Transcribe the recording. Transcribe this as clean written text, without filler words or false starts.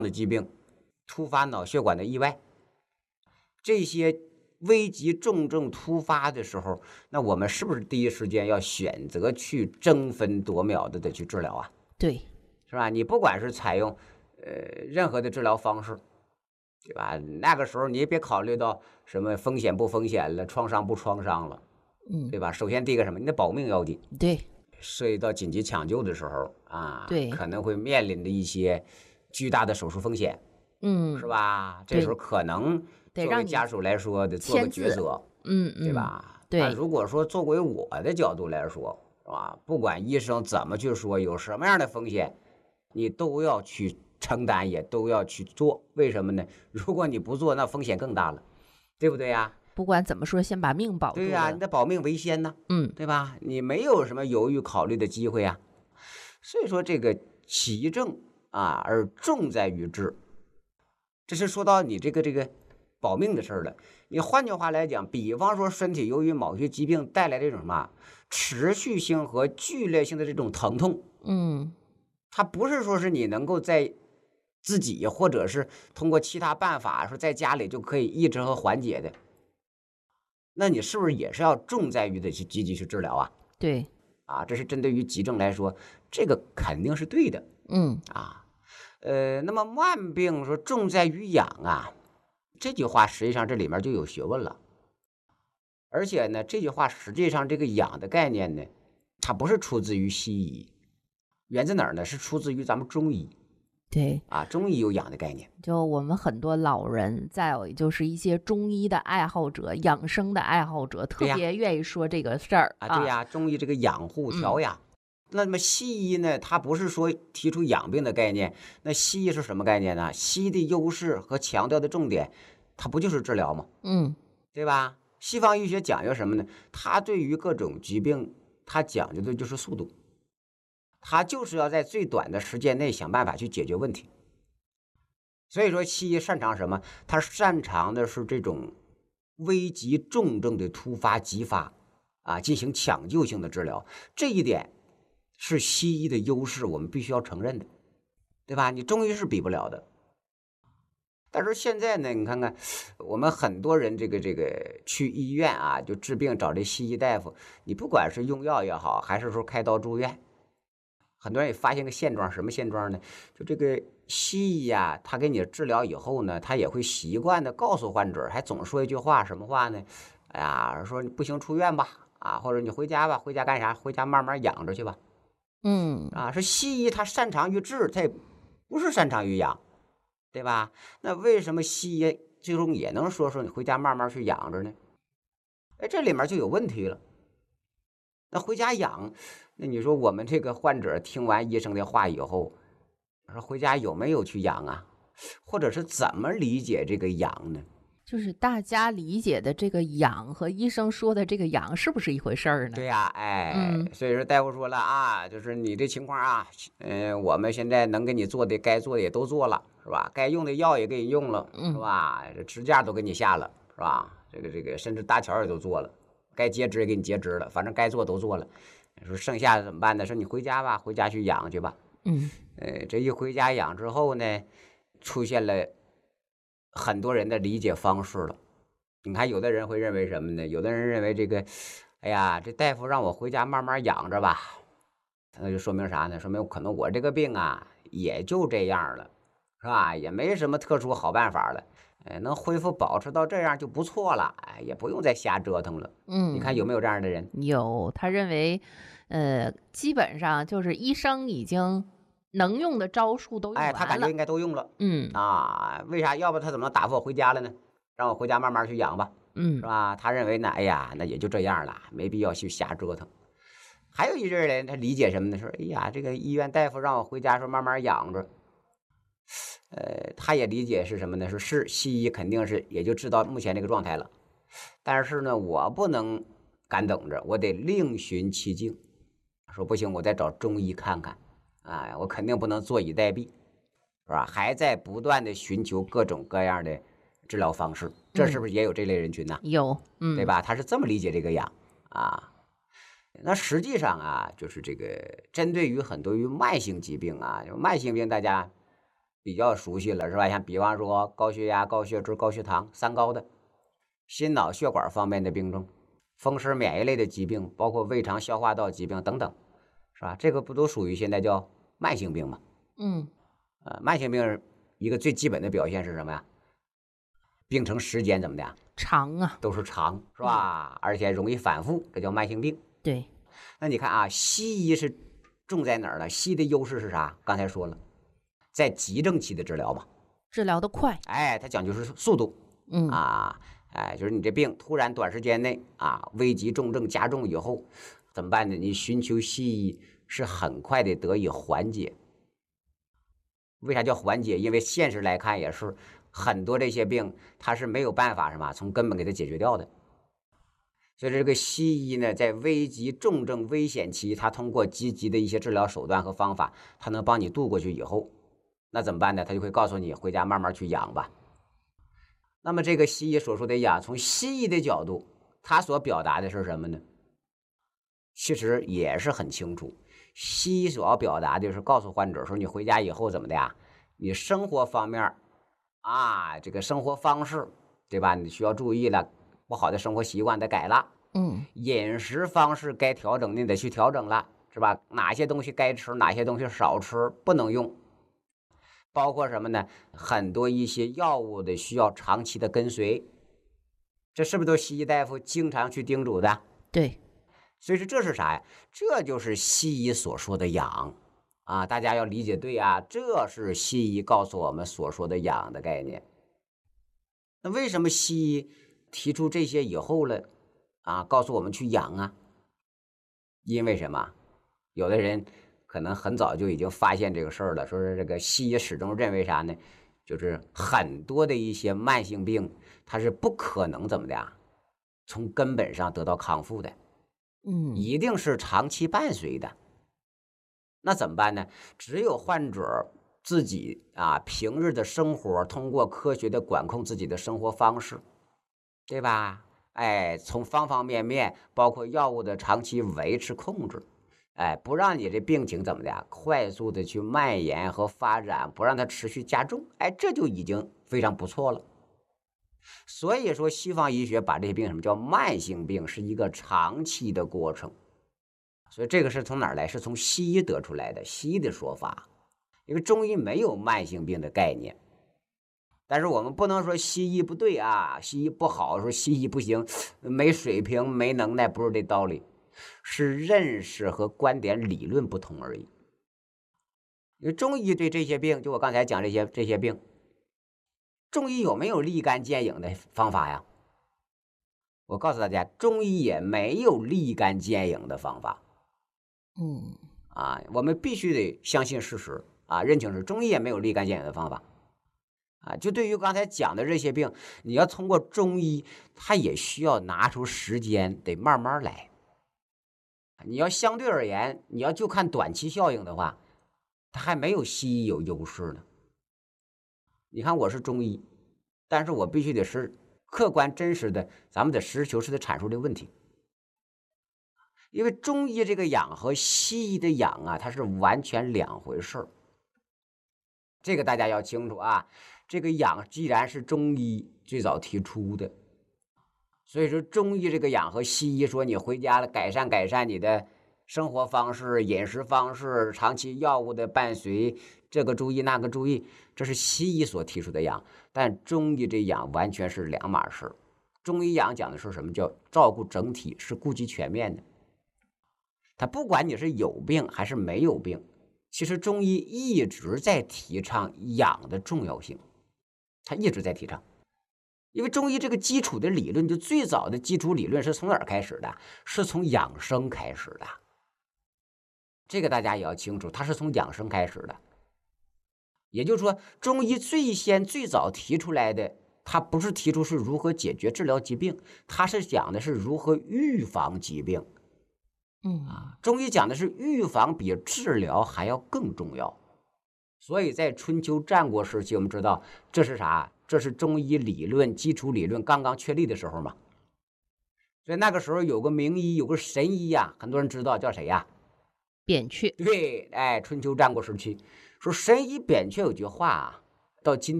的疾病、突发脑血管的意外，这些危急重症突发的时候，那我们是不是第一时间要选择去争分夺秒的去治疗啊？ 对， 是吧？你不管是采用任何的治疗方式，对吧？那个时候你也别考虑到什么风险不风险了，创伤不创伤了，对吧？首先第一个什么，你的保命要紧。 对， 涉及到紧急抢救的时候啊， 对， 可能会面临的一些巨大的手术风险，是吧？这时候可能作为家属来说得做个抉择，对吧？ 对。 那如果说作为我的角度来说，是吧？不管医生怎么去说，有什么样的风险，你都要去承担，也都要去做。为什么呢？如果你不做，那风险更大了，对不对呀？ 不管怎么说，先把命保住。 对呀，你的保命为先呢，对吧？你没有什么犹豫考虑的机会啊。所以说这个其症啊，而重在于治，这是说到你这个保命的事儿了。你换句话来讲，比方说身体由于某些疾病带来的这种什么持续性和剧烈性的这种疼痛，它不是说是你能够在自己或者是通过其他办法说在家里就可以抑制和缓解的。那你是不是也是要重在于的去积极去治疗啊？ 对， 啊，这是针对于急症来说，这个肯定是对的。那么慢病说重在于养啊，这句话实际上这里面就有学问了。而且呢，这句话实际上这个养的概念呢，它不是出自于西医，源自哪儿呢？是出自于咱们中医。 对啊，中医有养的概念， 就我们很多老人，再有就是一些中医的爱好者、养生的爱好者，特别愿意说这个事儿啊。对呀，中医这个养护调养。那么西医呢，它不是说提出养病的概念，那西医是什么概念呢？西医的优势和强调的重点，它不就是治疗吗？对吧？西方医学讲究什么呢？它对于各种疾病，它讲究的就是速度。他就是要在最短的时间内想办法去解决问题。所以说西医擅长什么？他擅长的是这种危急重症的突发急发啊，进行抢救性的治疗。这一点是西医的优势，我们必须要承认的，对吧？你中医是比不了的。但是现在呢，你看看我们很多人这个去医院啊，就治病找这西医大夫，你不管是用药也好，还是说开刀住院，很多人也发现个现状，什么现状呢？就这个西医呀，他给你治疗以后呢，他也会习惯的告诉患者，还总说一句话，什么话呢？哎呀，说你不行出院吧，啊，或者你回家吧，回家干啥？回家慢慢养着去吧。说西医他擅长于治，他也不是擅长于养，对吧？那为什么西医最终也能说你回家慢慢去养着呢？哎，这里面就有问题了。那回家养，那你说我们这个患者听完医生的话以后，说回家有没有去养啊？或者是怎么理解这个养呢？ 就是大家理解的这个养和医生说的这个养是不是一回事儿呢？ 对呀，所以说大夫说了啊，就是你这情况啊，我们现在能给你做的该做的也都做了，是吧？该用的药也给你用了，是吧？这支架都给你下了，是吧？这个甚至搭桥也都做了。该截肢也给你截肢了，反正该做都做了。说剩下的怎么办呢？说你回家吧，回家去养去吧。这一回家养之后呢，出现了很多人的理解方式了。你看，有的人会认为什么呢？有的人认为这个，哎呀，这大夫让我回家慢慢养着吧，那就说明啥呢？说明可能我这个病啊，也就这样了，是吧？也没什么特殊好办法了。能恢复保持到这样就不错了，也不用再瞎折腾了。你看有没有这样的人？ 有，他认为，基本上就是医生已经能用的招数都用完了， 他感觉应该都用了。为啥？要不他怎么能打发我回家了呢？让我回家慢慢去养吧，是吧？他认为呢，哎呀，那也就这样了，没必要去瞎折腾。还有一阵人，他理解什么呢？说，哎呀，这个医院大夫让我回家说慢慢养着。他也理解是什么呢？是西医肯定是也就治到目前这个状态了，但是呢，我不能干等着，我得另寻其境。说不行，我再找中医看看。我肯定不能坐以待毙，是吧？还在不断的寻求各种各样的治疗方式，这是不是也有这类人群呢？ 有， 对吧？他是这么理解这个养啊。那实际上啊，就是这个针对于很多于慢性疾病啊，慢性病大家比较熟悉了，是吧？像比方说高血压、高血脂、高血糖三高的，心脑血管方面的病症，风湿免疫类的疾病，包括胃肠消化道疾病等等，是吧？这个不都属于现在叫慢性病吗？慢性病一个最基本的表现是什么呀？病程时间怎么的？ 长啊， 都是长，是吧？而且容易反复，这叫慢性病。 对。 那你看啊，西医是重在哪儿呢？西医的优势是啥？刚才说了，在急症期的治疗嘛， 治疗的快， 哎，它讲究是速度，就是你这病突然短时间内危急重症加重以后，怎么办呢？你寻求西医是很快的得以缓解。为啥叫缓解？因为现实来看也是很多这些病它是没有办法什么从根本给它解决掉的。所以这个西医呢，在危急重症危险期，它通过积极的一些治疗手段和方法，它能帮你度过去以后，那怎么办呢？他就会告诉你回家慢慢去养吧。那么这个西医所说的养，从西医的角度，它所表达的是什么呢？其实也是很清楚，西医所要表达的是告诉患者说，你回家以后怎么的呀？你生活方面这个生活方式，对吧？你需要注意了，不好的生活习惯得改了。饮食方式该调整你得去调整了，是吧？哪些东西该吃，哪些东西少吃，不能用。包括什么呢？很多一些药物的需要长期的跟随，这是不是都西医大夫经常去叮嘱的？ 对。 所以说这是啥呀？这就是西医所说的养大家要理解对啊，这是西医告诉我们所说的养的概念。那为什么西医提出这些以后了告诉我们去养啊？因为什么？有的人可能很早就已经发现这个事儿了，说是这个西医始终认为啥呢？就是很多的一些慢性病，它是不可能怎么的从根本上得到康复的，一定是长期伴随的。那怎么办呢？只有患者自己平日的生活，通过科学的管控自己的生活方式，对吧？从方方面面，包括药物的长期维持控制，不让你这病情怎么的快速的去蔓延和发展，不让它持续加重，这就已经非常不错了。所以说，西方医学把这些病什么叫慢性病，是一个长期的过程。所以这个是从哪儿来？是从西医得出来的，西医的说法。因为中医没有慢性病的概念。但是我们不能说西医不对西医不好，说西医不行，没水平没能耐，不是这道理，是认识和观点理论不同而已。因为中医对这些病，就我刚才讲这些病，中医有没有立竿见影的方法呀？我告诉大家，中医也没有立竿见影的方法。我们必须得相信事实认清是中医也没有立竿见影的方法。就对于刚才讲的这些病，你要通过中医，它也需要拿出时间，得慢慢来。你要相对而言，你要就看短期效应的话，它还没有西医有优势呢。你看我是中医，但是我必须得是客观真实的，咱们得实事求是的阐述这个问题。因为中医这个养和西医的养它是完全两回事儿。这个大家要清楚这个养既然是中医最早提出的，所以说中医这个养和西医说你回家了改善你的生活方式、饮食方式、长期药物的伴随，这个注意那个注意，这是西医所提出的养。但中医这养完全是两码事。中医养讲的是什么？叫照顾整体，是顾及全面的。他不管你是有病还是没有病，其实中医一直在提倡养的重要性，他一直在提倡。因为中医这个基础的理论，就最早的基础理论是从哪儿开始的？是从养生开始的。这个大家也要清楚，它是从养生开始的。也就是说，中医最早提出来的，它不是提出是如何解决治疗疾病，它是讲的是如何预防疾病。中医讲的是预防比治疗还要更重要。所以在春秋战国时期，我们知道这是啥？这是中医理论基础理论刚刚确立的时候嘛。所以那个时候有个名医，有个神医很多人知道叫谁扁鹊。 对，哎，春秋战国时期说申夷扁鹊有句话啊，到今